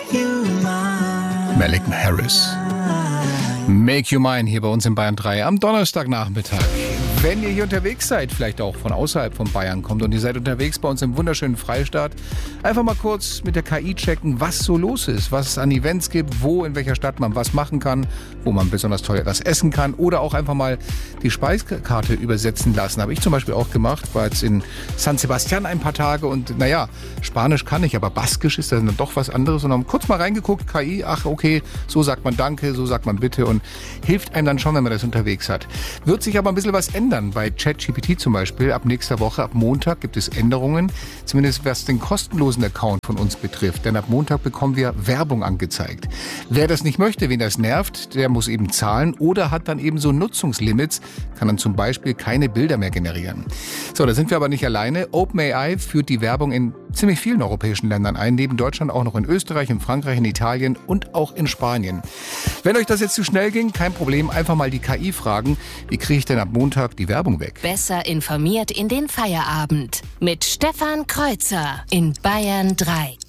Malcolm Harris. Make You Mine hier bei uns in Bayern 3 am Donnerstagnachmittag. Wenn ihr hier unterwegs seid, vielleicht auch von außerhalb von Bayern kommt und ihr seid unterwegs bei uns im wunderschönen Freistaat, einfach mal kurz mit der KI checken, was so los ist, was es an Events gibt, wo, in welcher Stadt man was machen kann, wo man besonders toll etwas essen kann oder auch einfach mal die Speisekarte übersetzen lassen. Habe ich zum Beispiel auch gemacht, war jetzt in San Sebastian ein paar Tage und naja, Spanisch kann ich, aber Baskisch ist dann doch was anderes und haben kurz mal reingeguckt, KI, ach okay, so sagt man Danke, so sagt man Bitte und hilft einem dann schon, wenn man das unterwegs hat. Wird sich aber ein bisschen was ändern. Bei ChatGPT zum Beispiel, ab nächster Woche, ab Montag gibt es Änderungen, zumindest was den kostenlosen Account von uns betrifft. Denn ab Montag bekommen wir Werbung angezeigt. Wer das nicht möchte, wen das nervt, der muss eben zahlen oder hat dann eben so Nutzungslimits, kann dann zum Beispiel keine Bilder mehr generieren. So, da sind wir aber nicht alleine. OpenAI führt die Werbung in ziemlich vielen europäischen Ländern ein, neben Deutschland auch noch in Österreich, in Frankreich, in Italien und auch in Spanien. Wenn euch das jetzt zu schnell ging, kein Problem, einfach mal die KI fragen, wie kriege ich denn ab Montag die Werbung weg? Besser informiert in den Feierabend mit Stefan Kreuzer in Bayern 3.